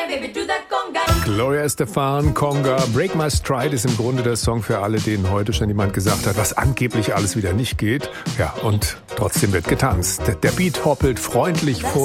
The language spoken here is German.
Gloria Estefan, Conga. Break My Stride ist im Grunde der Song für alle, denen heute schon jemand gesagt hat, was angeblich alles wieder nicht geht. Ja, und trotzdem wird getanzt. Der Beat hoppelt freundlich vor